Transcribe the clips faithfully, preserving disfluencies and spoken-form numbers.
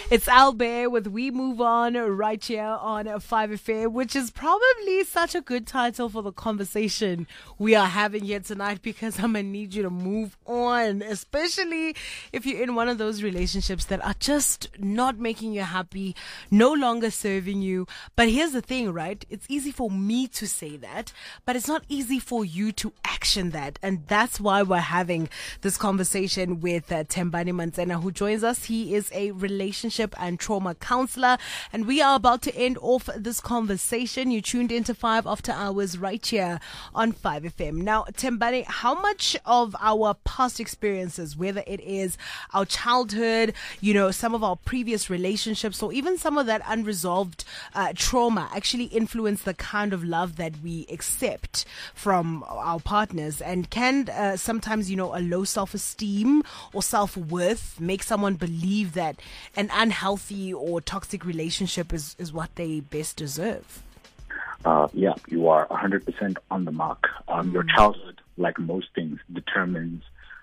It's Al Bear with We Move On right here on five F M, which is probably such a good title for the conversation we are having here tonight, because I'm going to need you to move on, especially if you're in one of those relationships that are just not making you happy, no longer serving you. But here's the thing, right? It's easy for me to say that, but it's not easy for you to action that. And that's why we're having this conversation with uh, Thembani Mantsena, who joins us. He is a relationship and trauma counselor, and we are about to end off this conversation. You tuned into five After Hours right here on five F M. Now, Thembani, how much of our past experiences, whether it is our childhood, you know, some of our previous relationships, or even some of that unresolved uh, trauma, actually influence the kind of love that we accept from our partners? And can uh, sometimes, you know, a low self-esteem or self-worth make someone believe that an unhealthy or toxic relationship is, is what they best deserve? Uh, yeah, you are one hundred percent on the mark. Um, mm. Your childhood, like most things, determines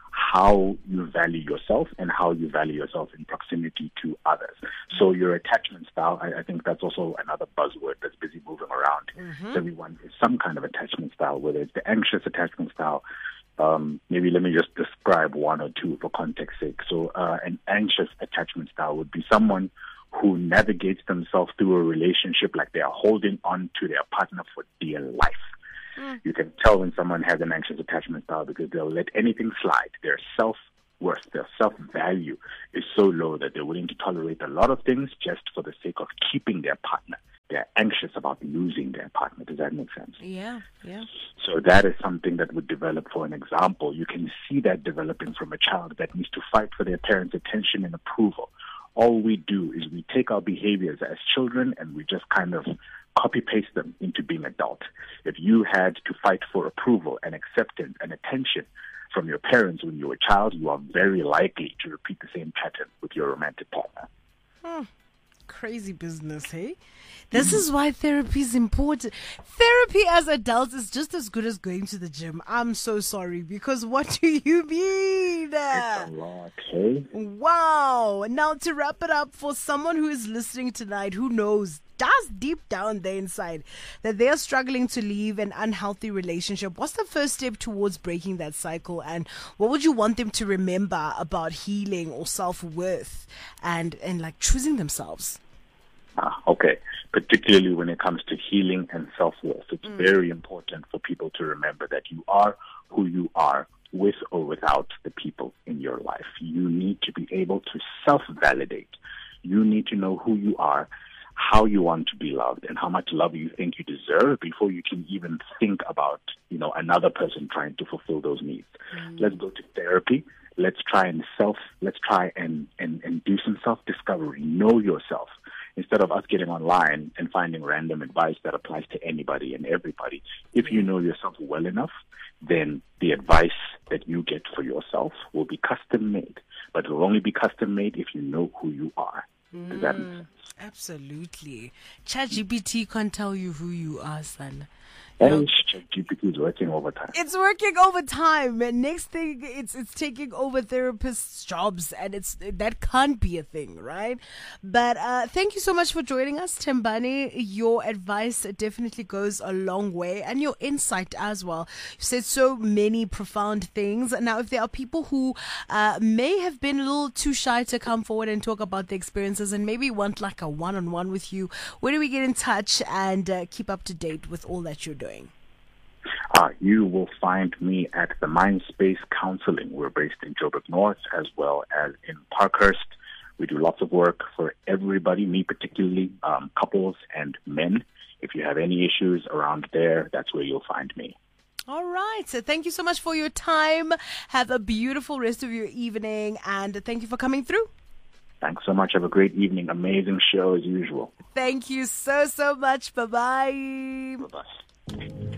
how you value yourself and how you value yourself in proximity to others. So your attachment style, I, I think that's also another buzzword that's busy moving around. Mm-hmm. Everyone is some kind of attachment style, whether it's the anxious attachment style. Um, maybe let me just describe one or two for context sake. So uh, an anxious attachment style would be someone who navigates themselves through a relationship like they are holding on to their partner for dear life. Mm. You can tell when someone has an anxious attachment style because they'll let anything slide. Their self-worth, their self-value is so low that they're willing to tolerate a lot of things just for the sake of keeping their partner. They're anxious about losing their partner. Does that make sense? Yeah, yeah. So that is something that would develop. For an example, you can see that developing from a child that needs to fight for their parents' attention and approval. All we do is we take our behaviors as children and we just kind of copy-paste them into being adult. If you had to fight for approval and acceptance and attention from your parents when you were a child, you are very likely to repeat the same pattern with your romantic partner. Hmm. Crazy business, hey? This is why therapy is important. Therapy as adults is just as good as going to the gym. I'm so sorry, because what do you mean? It's a lot, hey? Wow. Now, to wrap it up, for someone who is listening tonight, who knows, does deep down there inside that they are struggling to leave an unhealthy relationship, what's the first step towards breaking that cycle? And what would you want them to remember about healing or self-worth and, and like choosing themselves? Ah, okay. Particularly when it comes to healing and self-worth, it's mm. very important for people to remember that you are who you are with or without the people in your life. You need to be able to self-validate. You need to know who you are, how you want to be loved, and how much love you think you deserve before you can even think about, you know, another person trying to fulfill those needs. Mm. Let's go to therapy. Let's try and self, let's try and, and, and do some self-discovery. Know yourself. Instead of us getting online and finding random advice that applies to anybody and everybody. If you know yourself well enough, then the advice that you get for yourself will be custom made. But it will only be custom made if you know who you are. Does that make sense? Absolutely. ChatGPT can't tell you who you are, son. And ChatGPT is working overtime. It's working overtime. And next thing, it's it's taking over therapists' jobs, and it's that can't be a thing, right? But uh, thank you so much for joining us, Thembani. Your advice definitely goes a long way, and your insight as well. You said so many profound things. Now, if there are people who uh, may have been a little too shy to come forward and talk about their experiences, and maybe want like a one-on-one with you, where do we get in touch and uh, keep up to date with all that you're doing? Uh, you will find me at the Mindspace Counseling. We're based in Joburg North as well as in Parkhurst. We do lots of work for everybody, me particularly, um, couples and men. If you have any issues around there, that's where you'll find me. All right. So thank you so much for your time. Have a beautiful rest of your evening, and thank you for coming through. Thanks so much. Have a great evening. Amazing show as usual. Thank you so, so much. Bye-bye. Bye-bye.